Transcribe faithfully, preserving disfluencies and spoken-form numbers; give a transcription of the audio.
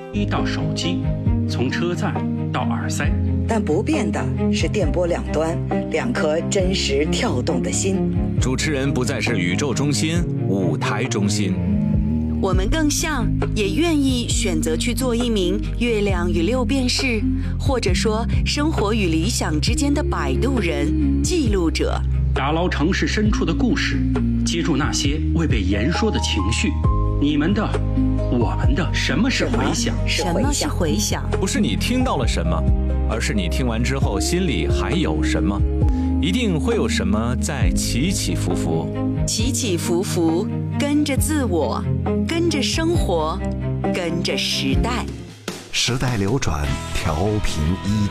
一到手机，从车载到耳塞， 但不变的是电波两端两颗真实跳动的心。 主持人不再是宇宙中心、舞台中心， 我们更像，也愿意选择去做一名月亮与六便士，或者说生活与理想之间的摆渡人、记录者， 打捞城市深处的故事，接住那些未被言说的情绪。你们的，我们的，什么是回响？ 什么是回响？ 不是你听到了什么，而是你听完之后心里还有什么。一定会有什么在起起伏伏， 起起伏伏，跟着自我，跟着生活，跟着时代。 时代流转，调频一